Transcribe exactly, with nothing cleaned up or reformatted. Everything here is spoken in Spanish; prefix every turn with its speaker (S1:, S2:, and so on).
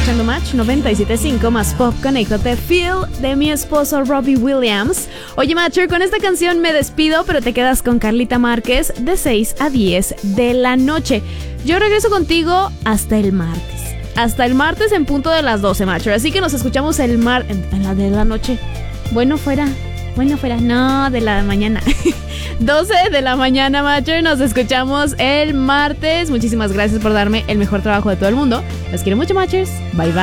S1: escuchando Match noventa y siete punto cinco más pop. Conéctate, Feel de mi esposo Robbie Williams. Oye, Matcher, con esta canción me despido, pero te quedas con Carlita Márquez de seis a diez de la noche. Yo regreso contigo hasta el martes. Hasta el martes en punto de las doce, Matcher. Así que nos escuchamos el mar... en la de la noche. Bueno, fuera. Bueno, fuera. No, de la mañana. doce de la mañana, Matcher. Nos escuchamos el martes. Muchísimas gracias por darme el mejor trabajo de todo el mundo. Los quiero mucho, Matchers. Bye, bye.